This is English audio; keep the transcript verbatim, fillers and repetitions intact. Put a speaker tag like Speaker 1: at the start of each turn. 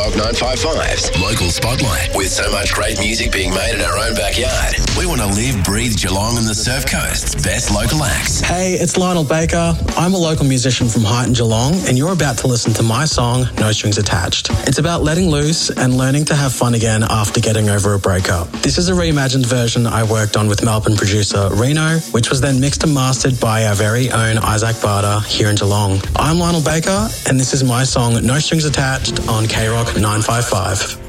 Speaker 1: Rock nine fifty-five's Local Spotlight. With so much great music being made in our own backyard, we want to live, breathe Geelong and the Surf Coast's best local acts.
Speaker 2: Hey, it's Lionel Baker. I'm a local musician from Highton, Geelong, and you're about to listen to my song, No Strings Attached. It's about letting loose and learning to have fun again after getting over a breakup. This is a reimagined version I worked on with Melbourne producer Reno, which was then mixed and mastered by our very own Isaac Barter here in Geelong. I'm Lionel Baker, and this is my song, No Strings Attached, on K Rock nine fifty-five.